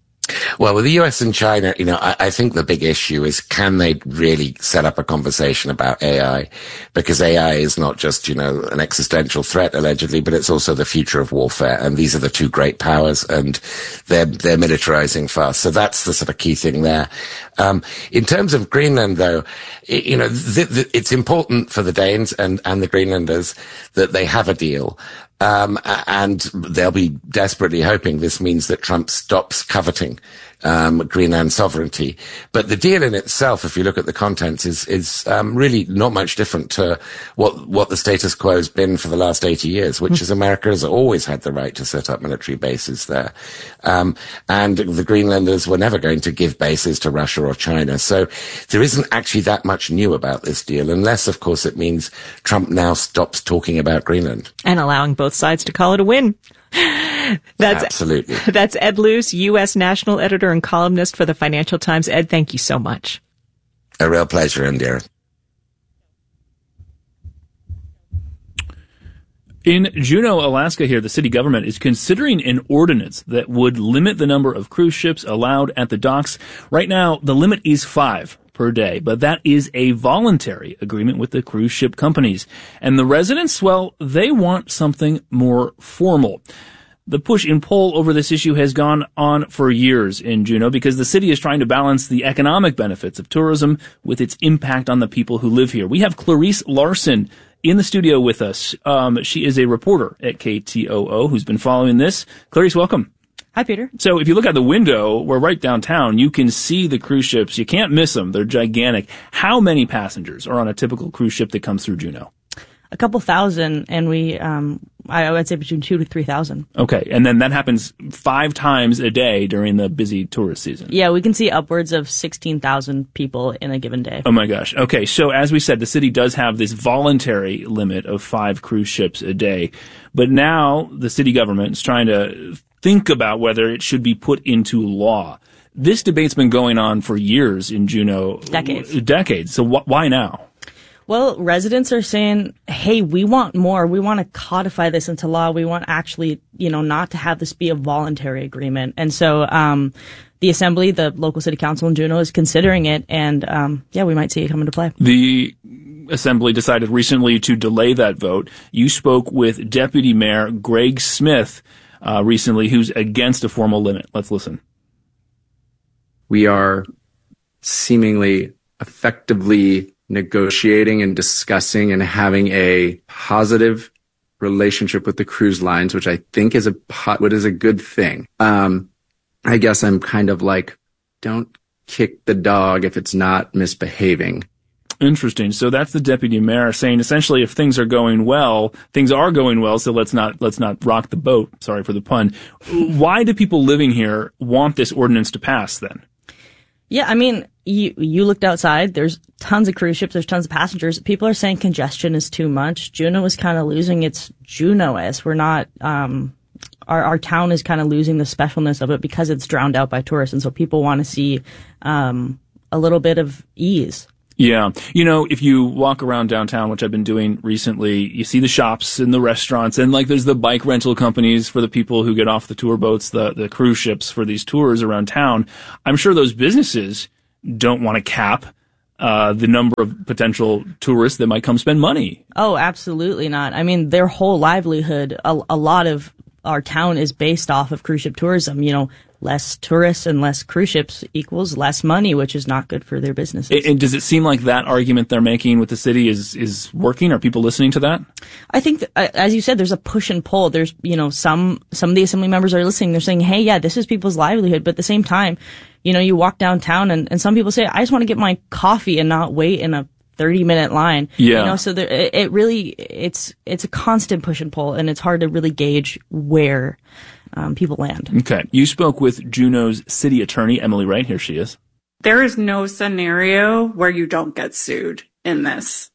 Well, with the U S and China, you know, I, I think the big issue is, can they really set up a conversation about A I? Because A I is not just, you know, an existential threat, allegedly, but it's also the future of warfare. And these are the two great powers, and they're, they're militarizing fast. So that's the sort of key thing there. Um, in terms of Greenland, though, it, you know, th- th- it's important for the Danes and, and the Greenlanders that they have a deal. Um, and they'll be desperately hoping this means that Trump stops coveting um, Greenland sovereignty. But the deal in itself, if you look at the contents, is is um, really not much different to what what the status quo has been for the last eighty years, which is America has always had the right to set up military bases there. Um, and the Greenlanders were never going to give bases to Russia or China. So there isn't actually that much new about this deal, unless, of course, it means Trump now stops talking about Greenland. And allowing both sides to call it a win. That's, Absolutely. That's Ed Luce, U S national editor and columnist for the Financial Times. Ed, thank you so much. A real pleasure, Indira. In Juneau, Alaska here, the city government is considering an ordinance that would limit the number of cruise ships allowed at the docks. Right now, the limit is five per day, but that is a voluntary agreement with the cruise ship companies. And the residents, well, they want something more formal. The push and pull over this issue has gone on for years in Juneau because the city is trying to balance the economic benefits of tourism with its impact on the people who live here. We have Clarice Larson in the studio with us. Um, she is a reporter at K T O O who's been following this. Clarice, welcome. Hi, Peter. So if you look out the window, we're right downtown, you can see the cruise ships. You can't miss them. They're gigantic. How many passengers are on a typical cruise ship that comes through Juneau? A couple thousand, and we, um, I would say between two to three thousand. Okay, and then that happens five times a day during the busy tourist season. Yeah, we can see upwards of sixteen thousand people in a given day. Oh my gosh. Okay, so as we said, the city does have this voluntary limit of five cruise ships a day, but now the city government is trying to think about whether it should be put into law. This debate's been going on for years in Juneau. Decades. Decades. So wh- why now? Well, residents are saying, hey, we want more. We want to codify this into law. We want actually, you know, not to have this be a voluntary agreement. And so, um, the assembly, the local city council in Juneau is considering it. And, um, yeah, we might see it come into play. The assembly decided recently to delay that vote. You spoke with Deputy Mayor Greg Smith, uh, recently, who's against a formal limit. Let's listen. we are seemingly effectively negotiating and discussing and having a positive relationship with the cruise lines, which I think is a what is a good thing. Um, I guess I'm kind of like, don't kick the dog if it's not misbehaving. Interesting. So that's the deputy mayor saying essentially if things are going well, things are going well, so let's not let's not rock the boat. Sorry for the pun. Why do people living here want this ordinance to pass then? Yeah, I mean, you you looked outside, there's tons of cruise ships, there's tons of passengers. People are saying congestion is too much. Juneau is kind of losing its Juneau-ness. We're not um our our town is kind of losing the specialness of it because it's drowned out by tourists, and so people want to see um a little bit of ease. Yeah. You know, if you walk around downtown, which I've been doing recently, you see the shops and the restaurants, and like there's the bike rental companies for the people who get off the tour boats, the, the cruise ships for these tours around town. I'm sure those businesses don't want to cap uh the number of potential tourists that might come spend money. Oh, absolutely not. I mean, their whole livelihood, a, a lot of our town is based off of cruise ship tourism. You know, less tourists and less cruise ships equals less money, which is not good for their businesses. And does it seem like that argument they're making with the city is, is working? Are people listening to that? I think, that, uh, as you said, there's a push and pull. There's, you know, some, some of the assembly members are listening. They're saying, hey, yeah, this is people's livelihood. But at the same time, you know, you walk downtown and, and some people say, I just want to get my coffee and not wait in a thirty minute line. Yeah. You know, so there, it, it really, it's, it's a constant push and pull, and it's hard to really gauge where Um, people land. Okay. You spoke with Juneau's city attorney, Emily Wright. Here she is. There is no scenario where you don't get sued in this.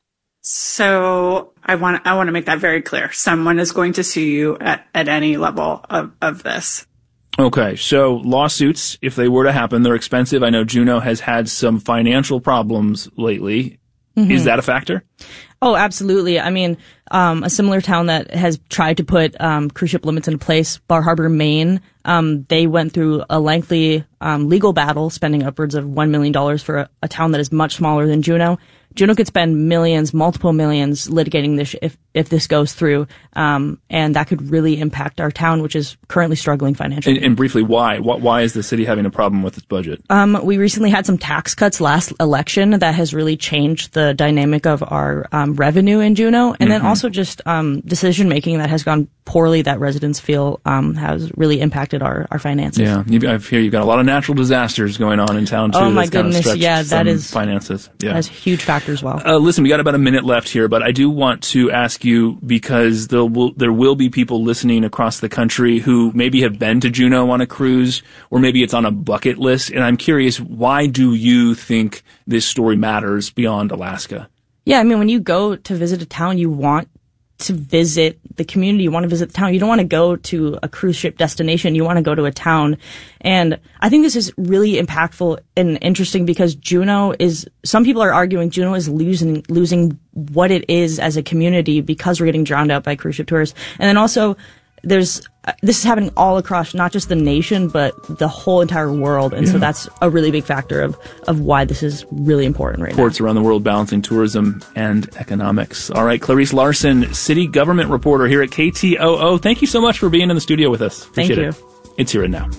So I want I want to make that very clear. Someone is going to sue you at, at any level of, of this. Okay. So lawsuits, if they were to happen, they're expensive. I know Juneau has had some financial problems lately. Mm-hmm. Is that a factor? Oh, absolutely. I mean, um, a similar town that has tried to put um, cruise ship limits into place, Bar Harbor, Maine, um, they went through a lengthy um, legal battle, spending upwards of one million dollars for a, a town that is much smaller than Juneau. Juneau could spend millions, multiple millions, litigating this if if this goes through, um, and that could really impact our town, which is currently struggling financially. And, and briefly, why? Why is the city having a problem with its budget? Um, we recently had some tax cuts last election that has really changed the dynamic of our um, revenue in Juneau, and mm-hmm. then also just um, decision making that has gone poorly that residents feel um, has really impacted our, our finances. Yeah, you, I hear you've got a lot of natural disasters going on in town too. Oh my that's kind goodness, of yeah, that is finances. Yeah, that's a huge factor as well. Uh, listen, we got about a minute left here, but I do want to ask you, because there will there will be people listening across the country who maybe have been to Juneau on a cruise, or maybe it's on a bucket list, and I'm curious, why do you think this story matters beyond Alaska? Yeah, I mean, when you go to visit a town, you want to visit the community. You want to visit the town. You don't want to go to a cruise ship destination. You want to go to a town. And I think this is really impactful and interesting because Juneau is, some people are arguing Juneau is losing, losing what it is as a community because we're getting drowned out by cruise ship tourists. And then also, there's, this is happening all across, not just the nation, but the whole entire world. And yeah. so that's a really big factor of, of why this is really important right Ports now. around the world balancing tourism and economics. All right, Clarice Larson, city government reporter here at K T O O. Thank you so much for being in the studio with us. Appreciate Thank you. It. It's Here and Now.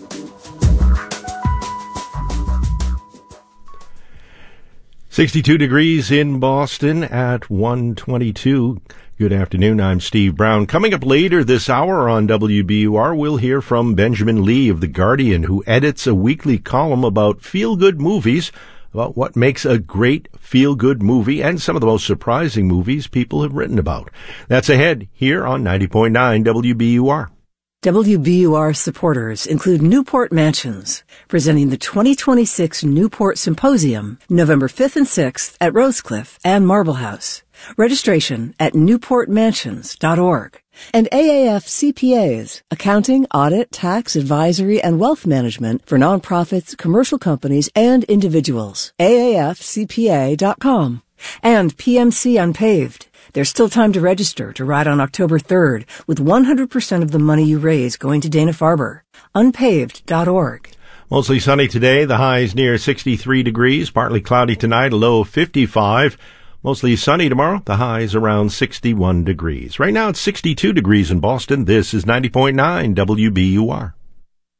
sixty-two degrees in Boston at one twenty-two. Good afternoon, I'm Steve Brown. Coming up later this hour on W B U R, we'll hear from Benjamin Lee of The Guardian, who edits a weekly column about feel-good movies, about what makes a great feel-good movie and some of the most surprising movies people have written about. That's ahead here on ninety point nine W B U R. W B U R supporters include Newport Mansions, presenting the twenty twenty-six Newport Symposium, November fifth and sixth at Rosecliff and Marble House. Registration at newport mansions dot org. And A A F C P As, accounting, audit, tax, advisory, and wealth management for nonprofits, commercial companies, and individuals. A A F C P A dot com. And P M C Unpaved. There's still time to register to ride on October third, with one hundred percent of the money you raise going to Dana-Farber. unpaved dot org. Mostly sunny today. The highs near sixty-three degrees. Partly cloudy tonight, a low of fifty-five. Mostly sunny tomorrow. The highs around sixty-one degrees. Right now it's sixty-two degrees in Boston. This is ninety point nine W B U R.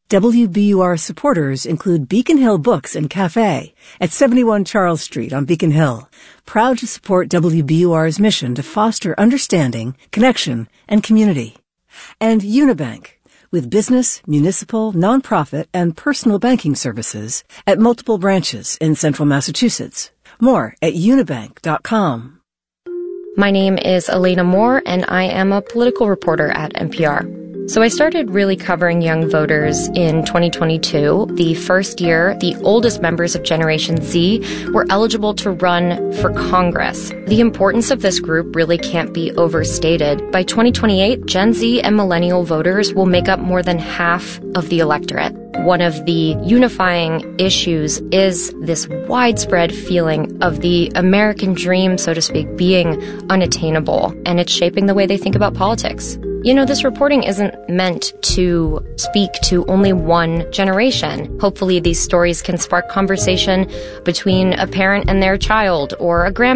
W B U R supporters include Beacon Hill Books and Cafe at seventy-one Charles Street on Beacon Hill, proud to support W B U R's mission to foster understanding, connection, and community. And Unibank, with business, municipal, nonprofit, and personal banking services at multiple branches in central Massachusetts. More at unibank dot com. My name is Elena Moore, and I am a political reporter at N P R. So I started really covering young voters in twenty twenty-two, the first year the oldest members of Generation Z were eligible to run for Congress. The importance of this group really can't be overstated. By twenty twenty-eight, Gen Z and millennial voters will make up more than half of the electorate. One of the unifying issues is this widespread feeling of the American dream, so to speak, being unattainable, and it's shaping the way they think about politics. You know, this reporting isn't meant to speak to only one generation. Hopefully, these stories can spark conversation between a parent and their child, or a grandparent